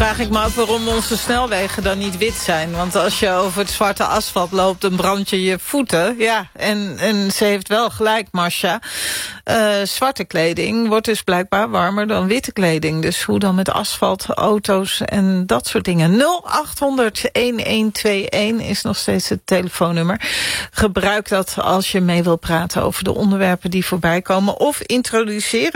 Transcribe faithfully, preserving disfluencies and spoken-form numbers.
vraag ik me af waarom onze snelwegen dan niet wit zijn. Want als je over het zwarte asfalt loopt, dan brand je je voeten. Ja, en, en ze heeft wel gelijk, Marcia. Uh, zwarte kleding wordt dus blijkbaar warmer dan witte kleding. Dus hoe dan met asfalt, auto's en dat soort dingen. nul acht honderd elf tweeënentwintig is nog steeds het telefoonnummer. Gebruik dat als je mee wil praten over de onderwerpen die voorbij komen. Of introduceer